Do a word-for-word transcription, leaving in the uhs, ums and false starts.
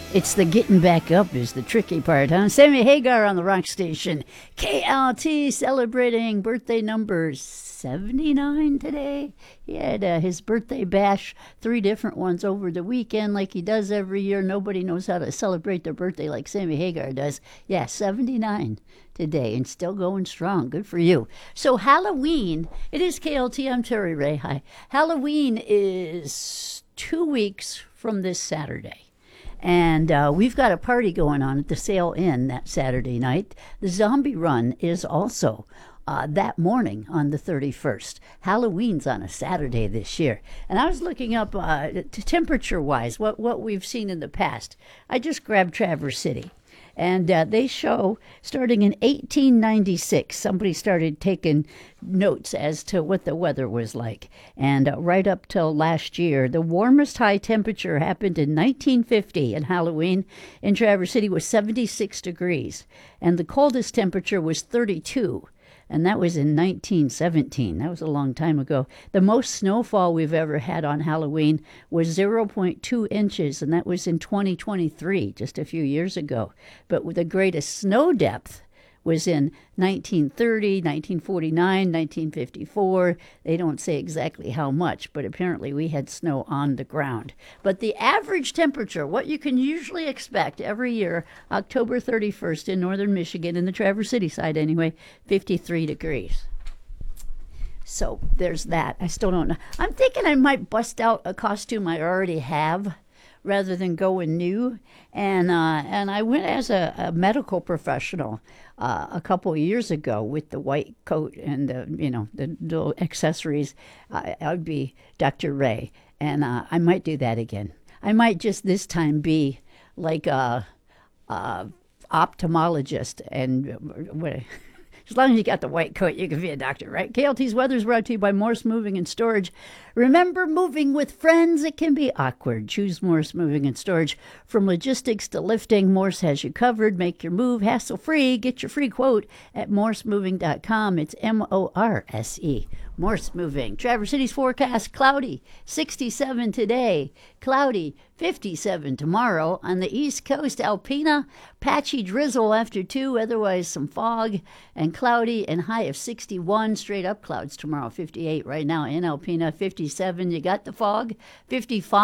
It's the getting back up is the tricky part, huh? Sammy Hagar on the rock station. K L T celebrating birthday number seventy-nine today. He had uh, his birthday bash, three different ones over the weekend like he does every year. Nobody knows how to celebrate their birthday like Sammy Hagar does. Yeah, seventy-nine today and still going strong. Good for you. So Halloween, it is K L T. I'm Terry Ray. Hi. Halloween is two weeks from this Saturday. And uh, we've got a party going on at the Sail Inn that Saturday night. The Zombie Run is also uh, that morning on the thirty-first. Halloween's on a Saturday this year. And I was looking up uh, temperature-wise what, what we've seen in the past. I just grabbed Traverse City. And uh, they show, starting in eighteen ninety-six, somebody started taking notes as to what the weather was like. And uh, right up till last year, the warmest high temperature happened in nineteen fifty, and Halloween in Traverse City was seventy-six degrees. And the coldest temperature was thirty-two. And that was in nineteen seventeen. That was a long time ago. The most snowfall we've ever had on Halloween was zero point two inches, and that was in twenty twenty-three, just a few years ago. But the greatest snow depth was in nineteen thirty, nineteen forty-nine, nineteen fifty-four. They don't say exactly how much, but apparently we had snow on the ground. But the average temperature, what you can usually expect every year, October thirty-first in northern Michigan, in the Traverse City side anyway, fifty-three degrees. So there's that. I still don't know. I'm thinking I might bust out a costume I already have rather than going new. And uh, and I went as a, a medical professional uh, a couple of years ago with the white coat and the, you know, the little accessories. I, I would be Doctor Ray, and uh, I might do that again. I might just this time be like a, a ophthalmologist and what. As long as you got the white coat, you can be a doctor, right? K L T's weather is brought to you by Morse Moving and Storage. Remember, moving with friends, it can be awkward. Choose Morse Moving and Storage. From logistics to lifting, Morse has you covered. Make your move hassle-free. Get your free quote at morse moving dot com. It's M O R S E. Morse Moving. Traverse City's forecast, cloudy, sixty-seven today. Cloudy, fifty-seven tomorrow. On the East Coast, Alpena, patchy drizzle after two, otherwise some fog, and cloudy and high of sixty-one. Straight up clouds tomorrow, fifty-eight right now in Alpena, fifty-seven. You got the fog, fifty-five.